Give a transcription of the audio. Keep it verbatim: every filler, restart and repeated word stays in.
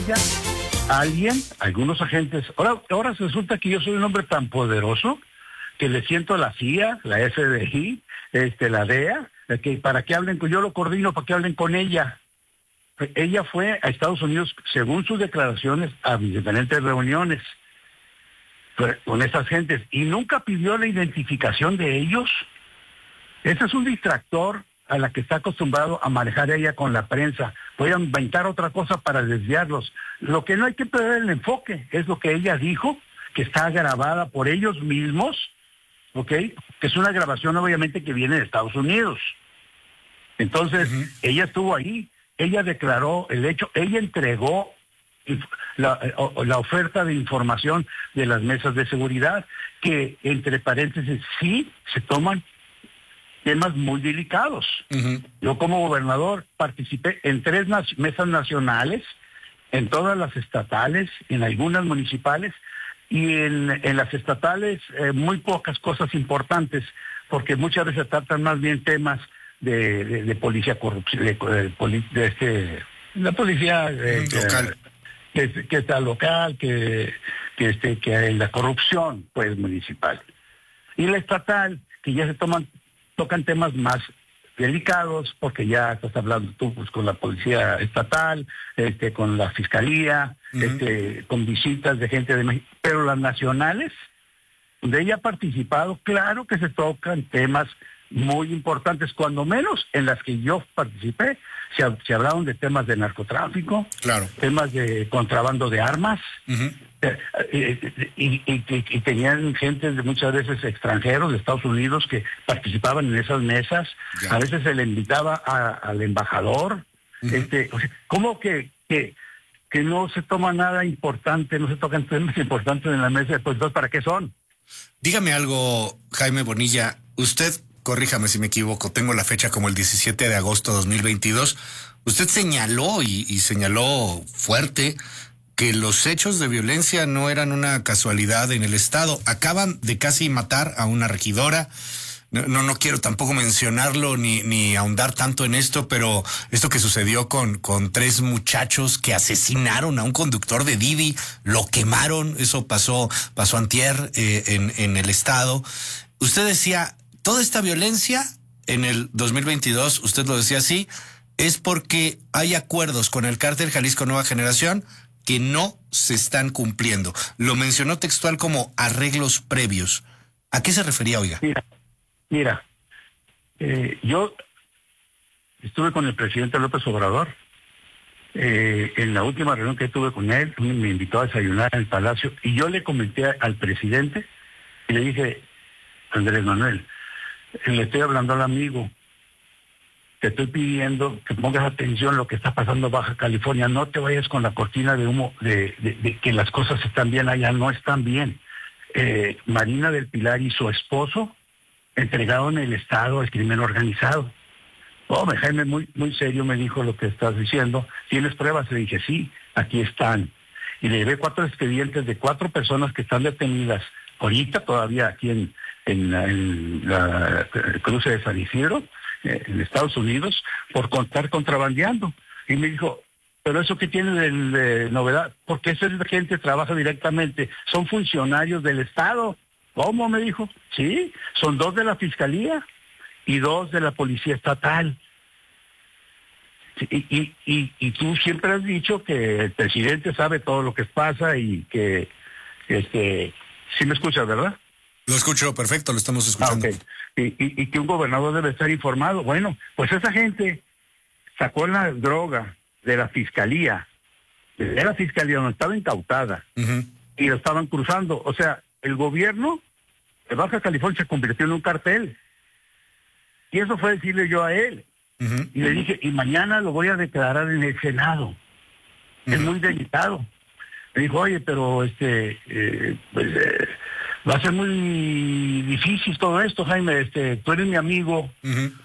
ella, alguien, algunos agentes. Ahora, ahora resulta que yo soy un hombre tan poderoso que le siento a la C I A, la F B I, este, la D E A, que para que hablen con, yo lo coordino para que hablen con ella. Ella fue a Estados Unidos, según sus declaraciones, a diferentes reuniones con estas gentes y nunca pidió la identificación de ellos. Ese es un distractor a la que está acostumbrado a manejar ella con la prensa. Voy a inventar otra cosa para desviarlos. Lo que no hay que perder el enfoque es lo que ella dijo, que está grabada por ellos mismos, ¿ok? Que es una grabación obviamente que viene de Estados Unidos. Entonces, uh-huh. ella estuvo ahí, ella declaró el hecho, ella entregó la, la oferta de información de las mesas de seguridad, que entre paréntesis sí se toman temas muy delicados. Uh-huh. Yo como gobernador participé en tres nas- mesas nacionales, en todas las estatales, en algunas municipales, y en, en las estatales eh, muy pocas cosas importantes, porque muchas veces tratan más bien temas de, de, de policía corrupción, de, de, de, de este, la policía eh, local, que, que, que está local, que, que, este, que la corrupción pues municipal. Y la estatal, que ya se toman tocan temas más delicados, porque ya estás hablando tú pues, con la policía estatal, este, con la fiscalía, uh-huh. este, con visitas de gente de México, pero las nacionales, donde ella ha participado, claro que se tocan temas muy importantes, cuando menos en las que yo participé, se, se hablaron de temas de narcotráfico, claro. temas de contrabando de armas, uh-huh. Y, y, y, y tenían gente de muchas veces extranjeros de Estados Unidos que participaban en esas mesas. Ya. A veces se le invitaba a, al embajador. Uh-huh. Este, o sea, ¿cómo que, que que no se toma nada importante, no se tocan temas importantes en la mesa? Pues dos, ¿para qué son? Dígame algo, Jaime Bonilla. Usted, corríjame si me equivoco, tengo la fecha como el diecisiete de agosto de dos mil veintidós. Usted señaló y, y señaló fuerte que los hechos de violencia no eran una casualidad en el estado. Acaban de casi matar a una regidora. No, no, no quiero tampoco mencionarlo ni, ni ahondar tanto en esto, pero esto que sucedió con, con tres muchachos que asesinaron a un conductor de Didi, lo quemaron, eso pasó, pasó antier eh, en, en el estado. Usted decía, toda esta violencia en el dos mil veintidós, usted lo decía así, es porque hay acuerdos con el cártel Jalisco Nueva Generación que no se están cumpliendo. Lo mencionó textual como arreglos previos. ¿A qué se refería, oiga? Mira, mira eh, yo estuve con el presidente López Obrador. Eh, en la última reunión que tuve con él, me invitó a desayunar en el Palacio, y yo le comenté al presidente, y le dije, Andrés Manuel, le estoy hablando al amigo, te estoy pidiendo que pongas atención a lo que está pasando en Baja California. No te vayas con la cortina de humo de, de, de que las cosas están bien allá. No están bien. Eh, Marina del Pilar y su esposo entregaron el Estado al crimen organizado. Oh, Jaime, muy, muy serio me dijo lo que estás diciendo. ¿Tienes pruebas? Le dije, sí, aquí están. Y le llevé cuatro expedientes de cuatro personas que están detenidas ahorita todavía aquí en, en, la, en la cruce de San Isidro, en Estados Unidos, por contar contrabandeando. Y me dijo, pero eso que tiene de, de novedad, porque esa gente trabaja directamente, son funcionarios del Estado. ¿Cómo? Me dijo. Sí, son dos de la Fiscalía y dos de la Policía Estatal. Y, y, y, y tú siempre has dicho que el presidente sabe todo lo que pasa y que, este, sí me escuchas, ¿verdad? Lo escucho perfecto, lo estamos escuchando. Ah, okay. y, y, y que un gobernador debe estar informado. Bueno, pues esa gente sacó la droga de la fiscalía, de la fiscalía donde estaba incautada, uh-huh. y lo estaban cruzando. O sea, el gobierno de Baja California se convirtió en un cartel. Y eso fue decirle yo a él. Uh-huh. Y le dije, y mañana lo voy a declarar en el Senado. Uh-huh. Es muy delicado. Me dijo, oye, pero este, eh, pues... Eh, va a ser muy difícil todo esto, Jaime. Este, tú eres mi amigo, uh-huh.